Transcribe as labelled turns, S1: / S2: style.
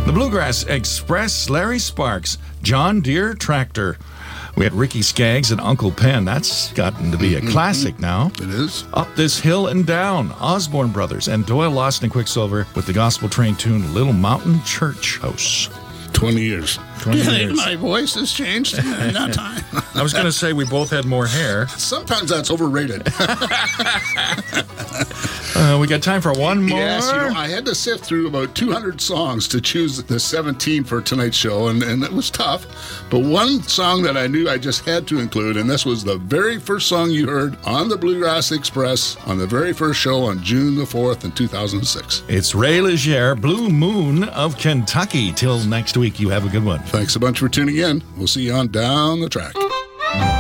S1: The Bluegrass Express, Larry Sparks, John Deere Tractor. We had Ricky Skaggs and Uncle Pen. That's gotten to be a classic now.
S2: It is.
S1: Up This Hill and Down, Osborne Brothers, and Doyle Lawson and Quicksilver with the gospel train tune Little Mountain Church House.
S2: 20 years.
S1: 20
S2: Do you think
S1: years.
S2: my voice has changed in that time?
S1: I was going to say we both had more hair.
S2: Sometimes that's overrated.
S1: We got time for one more.
S2: Yes, I had to sift through about 200 songs to choose the 17 for tonight's show, and it was tough. But one song that I knew I just had to include, and this was the very first song you heard on the Bluegrass Express on the very first show on June the 4th in 2006.
S1: It's Ray Leger, Blue Moon of Kentucky. Till next week, you have a good one.
S2: Thanks a bunch for tuning in. We'll see you on Down the Track.